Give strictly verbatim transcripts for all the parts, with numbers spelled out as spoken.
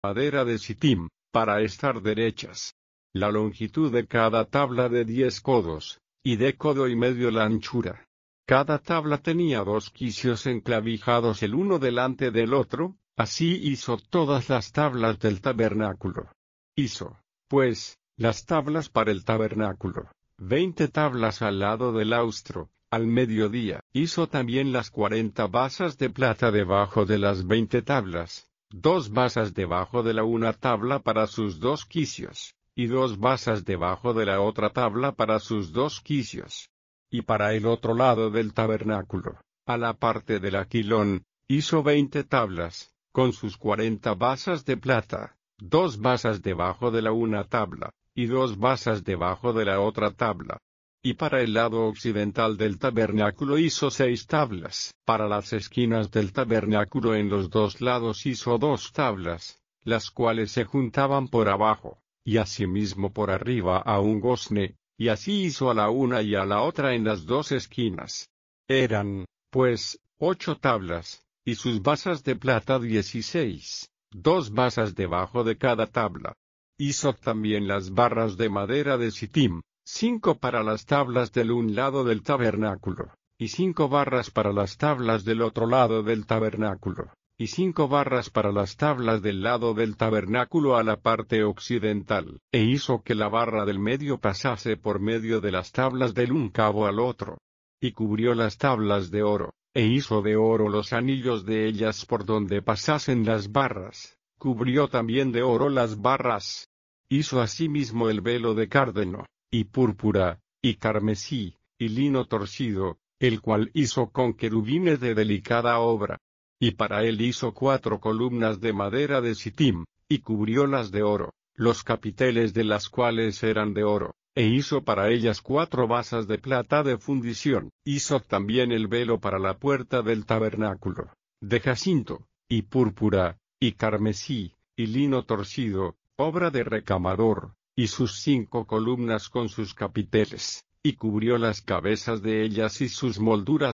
madera de sitim, para estar derechas. La longitud de cada tabla de diez codos, y de codo y medio la anchura. Cada tabla tenía dos quicios enclavijados el uno delante del otro, así hizo todas las tablas del tabernáculo. Hizo, pues, las tablas para el tabernáculo, veinte tablas al lado del austro, al mediodía. Hizo también las cuarenta basas de plata debajo de las veinte tablas, dos basas debajo de la una tabla para sus dos quicios, y dos basas debajo de la otra tabla para sus dos quicios. Y para el otro lado del tabernáculo, a la parte del aquilón, hizo veinte tablas, con sus cuarenta basas de plata, dos basas debajo de la una tabla, y dos basas debajo de la otra tabla. Y para el lado occidental del tabernáculo hizo seis tablas. Para las esquinas del tabernáculo en los dos lados hizo dos tablas, las cuales se juntaban por abajo, y asimismo por arriba a un gozne, y así hizo a la una y a la otra en las dos esquinas. Eran, pues, ocho tablas, y sus basas de plata dieciséis, dos basas debajo de cada tabla. Hizo también las barras de madera de sitim, cinco para las tablas del un lado del tabernáculo, y cinco barras para las tablas del otro lado del tabernáculo, y cinco barras para las tablas del lado del tabernáculo a la parte occidental, e hizo que la barra del medio pasase por medio de las tablas del un cabo al otro. Y cubrió las tablas de oro, e hizo de oro los anillos de ellas por donde pasasen las barras, cubrió también de oro las barras. Hizo asimismo el velo de cárdeno, y púrpura, y carmesí, y lino torcido, el cual hizo con querubines de delicada obra. Y para él hizo cuatro columnas de madera de sitim, y cubriólas de oro, los capiteles de las cuales eran de oro, e hizo para ellas cuatro basas de plata de fundición. Hizo también el velo para la puerta del tabernáculo, de jacinto, y púrpura, y carmesí, y lino torcido, obra de recamador, y sus cinco columnas con sus capiteles, y cubrió las cabezas de ellas y sus molduras.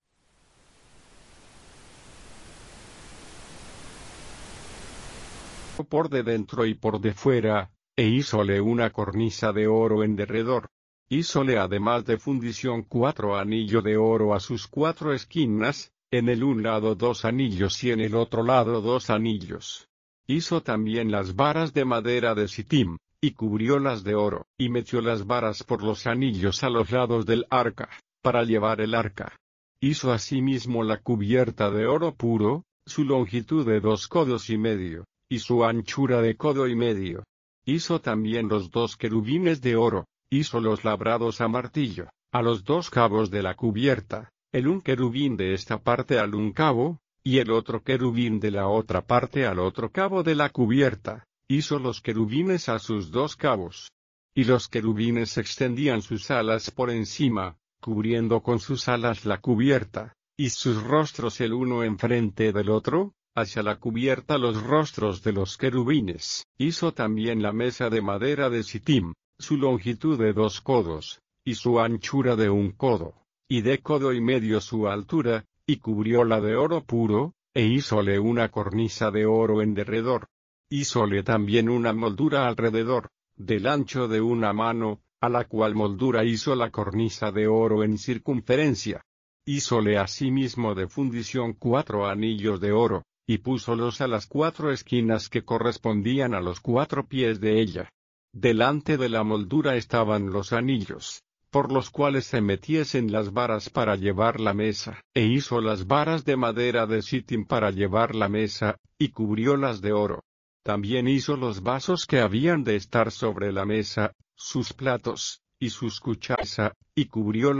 Por de dentro y por de fuera, e hízole una cornisa de oro en derredor. Hízole además de fundición cuatro anillos de oro a sus cuatro esquinas, en el un lado dos anillos y en el otro lado dos anillos. Hizo también las varas de madera de sitim, y cubriólas de oro, y metió las varas por los anillos a los lados del arca, para llevar el arca. Hizo asimismo la cubierta de oro puro, su longitud de dos codos y medio, y su anchura de codo y medio. Hizo también los dos querubines de oro, hizo los labrados a martillo, a los dos cabos de la cubierta, el un querubín de esta parte al un cabo, y el otro querubín de la otra parte al otro cabo de la cubierta. Hizo los querubines a sus dos cabos. Y los querubines extendían sus alas por encima, cubriendo con sus alas la cubierta, y sus rostros el uno enfrente del otro, hacia la cubierta los rostros de los querubines. Hizo también la mesa de madera de sitim, su longitud de dos codos, y su anchura de un codo, y de codo y medio su altura, y cubrióla de oro puro, e hízole una cornisa de oro en derredor. Hízole también una moldura alrededor, del ancho de una mano, a la cual moldura hizo la cornisa de oro en circunferencia. Hízole asimismo de fundición cuatro anillos de oro, y púsolos a las cuatro esquinas que correspondían a los cuatro pies de ella. Delante de la moldura estaban los anillos, por los cuales se metiesen las varas para llevar la mesa, e hizo las varas de madera de sitim para llevar la mesa, y cubriólas de oro. También hizo los vasos que habían de estar sobre la mesa, sus platos, y sus cucharas, y cubrió